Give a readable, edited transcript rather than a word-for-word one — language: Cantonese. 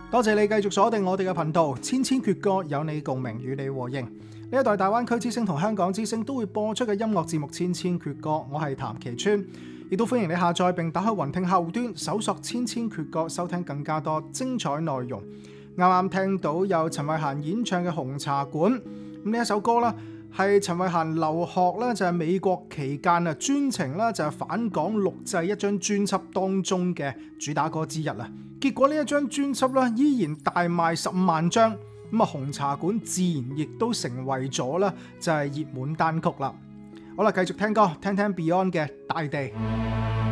多謝你繼續鎖定我哋嘅頻道，千千闕歌有你共鳴，與你和應。呢一代大灣區之聲同香港之聲都會播出嘅音樂節目《千千闕歌》，我係譚其川，亦都歡迎你下載並打開雲聽客戶端，搜索《千千闕歌》，收聽更加多精彩內容。啱啱聽到有陳慧嫻演唱嘅《紅茶館》，咁呢一首歌啦，係陳慧嫻留學啦，就係美國期間啊，專程啦就係返港錄製一張專輯當中嘅主打歌之一啦。結果呢一張專輯啦，依然大賣15萬張，咁啊紅茶館自然亦都成為咗啦，就係熱門單曲啦。好啦，繼續聽歌，聽聽 Beyond 嘅《大地》。